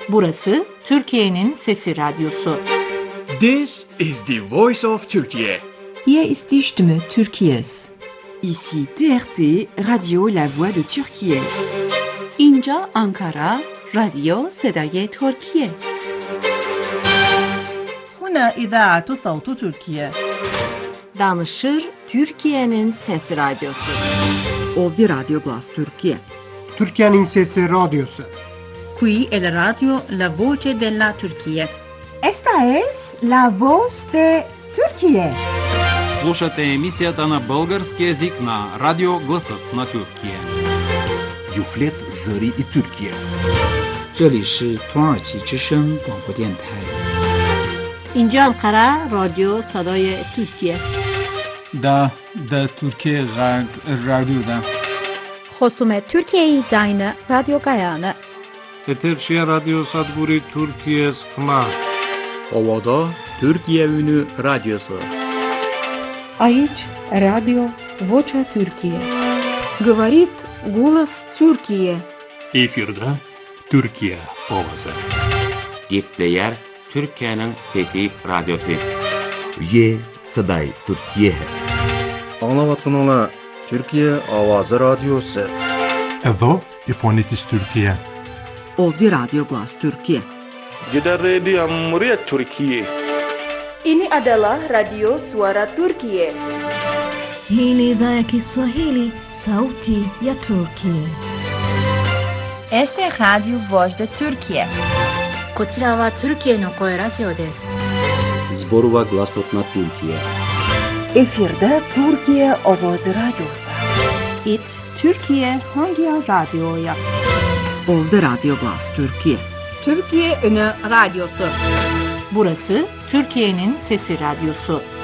Burası Türkiye'nin Sesi Radyosu. This is the voice of Turkey. Hier ist die Stimme Türkiye's. Ici TRT, Radio La Voix de Türkiye. اینجا آنکارا، رادیو صدای ترکیه. هنا إذاعة صوت تركيا. Danışır Türkiye'nin Sesi Radyosu. Ovdje Radio Glas Türkiye. Türkiye'nin Sesi Radyosu. Qui è la radio La Voce della Turchia. Esta es la voz de Turquía. Слушате емисията на български език на Радио Гласът на Türkiye. Юфлет Зари и Türkiye. 这里是土耳其之声广播电台。 اینجا انقره رادیو صدای ترکیه. دا Türkiye Radyo'da. خصومت Türkiye Zayne Radyo Gayane. Eterçiye Radyo Sadburi Türkiye Skma. Ovada Türkiye Ünü Radyosu. Aici Radio Vocea Türkiye. Говорит голос Türkiye. Efirde Türkiye Ovası. Gepleyer Türkiye'nin Fethi Radyosu. Ye Saday Türkiye. Anlavatınla Türkiye Avazı Radyosu. Evo İfonitis Türkiye. Ovdje Radio Glas Türkiye. Jeddah Radio Muryat Türkiye. Ini adalah Radio Suara Turkiye. Hii ni idhaa ya Kiswahili, Sauti ya Turkiye. Este es Radio Voz de Turkiye. こちらはTürkiyeの声ラジオです。 Zborova Glasot na Türkiye. Efirde Türkiye Avazı Radyosu. It Türkiye hangi radyoya? Ovdje Radio Glas Türkiye. Türkiye Ünü Radyosu. Burası Türkiye'nin Sesi Radyosu.